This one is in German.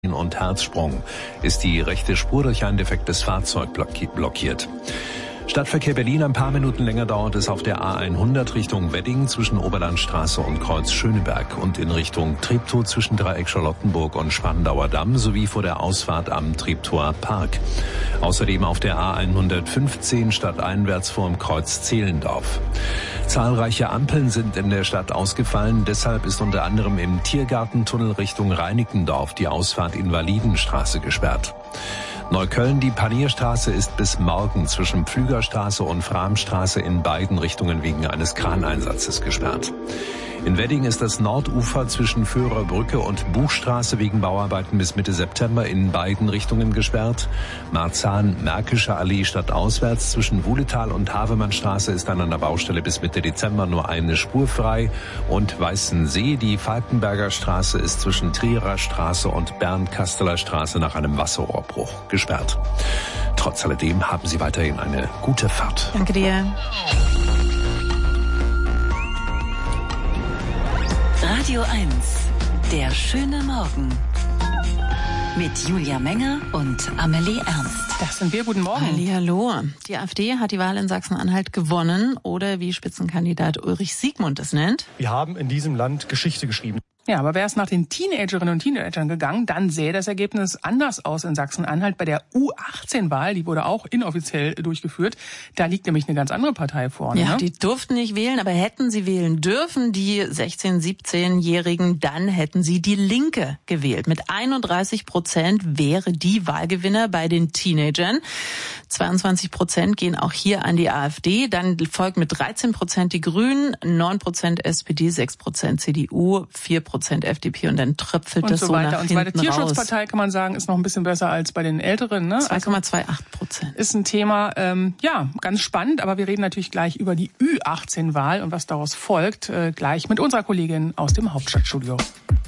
und Herzsprung ist die rechte Spur durch ein defektes Fahrzeug blockiert. Stadtverkehr Berlin, ein paar Minuten länger dauert es auf der A100 Richtung Wedding zwischen Oberlandstraße und Kreuz Schöneberg und in Richtung Treptow zwischen Dreieck Charlottenburg und Spandauer Damm sowie vor der Ausfahrt am Treptower Park. Außerdem auf der A115 stadteinwärts vorm Kreuz Zehlendorf. Zahlreiche Ampeln sind in der Stadt ausgefallen, deshalb ist unter anderem im Tiergartentunnel Richtung Reinickendorf die Ausfahrt Invalidenstraße gesperrt. Neukölln, die Panierstraße ist bis morgen zwischen Pflügerstraße und Framstraße in beiden Richtungen wegen eines Kraneinsatzes gesperrt. In Wedding ist das Nordufer zwischen Föhrerbrücke und Buchstraße wegen Bauarbeiten bis Mitte September in beiden Richtungen gesperrt. Marzahn-Märkische Allee stadtauswärts zwischen Wuhletal und Havemannstraße ist an einer Baustelle bis Mitte Dezember nur eine Spur frei. Und Weißensee, die Falkenberger Straße ist zwischen Trierer Straße und Bernd-Kasteler Straße nach einem Wasserrohrbruch gesperrt. Trotz alledem haben Sie weiterhin eine gute Fahrt. Danke dir. Radio 1, der schöne Morgen. Mit Julia Menger und Amelie Ernst. Das sind wir. Guten Morgen. Hallihallo. Die AfD hat die Wahl in Sachsen-Anhalt gewonnen oder wie Spitzenkandidat Ulrich Siegmund es nennt. Wir haben in diesem Land Geschichte geschrieben. Ja, aber wäre es nach den Teenagerinnen und Teenagern gegangen, dann sähe das Ergebnis anders aus in Sachsen-Anhalt. Bei der U18-Wahl, die wurde auch inoffiziell durchgeführt, da liegt nämlich eine ganz andere Partei vorne. Ja, die durften nicht wählen, aber hätten sie wählen dürfen, die 16-, 17-Jährigen, dann hätten sie die Linke gewählt. Mit 31% wäre die Wahlgewinner bei den Teenagern. 22% gehen auch hier an die AfD. Dann folgt mit 13% die Grünen, 9% SPD, 6% CDU, 4% FDP und dann tröpfelt das so nach hinten raus. Tierschutzpartei, kann man sagen, ist noch ein bisschen besser als bei den Älteren. Ne? 2,28%. Ist ein Thema, ganz spannend, aber wir reden natürlich gleich über die Ü18-Wahl und was daraus folgt, gleich mit unserer Kollegin aus dem Hauptstadtstudio.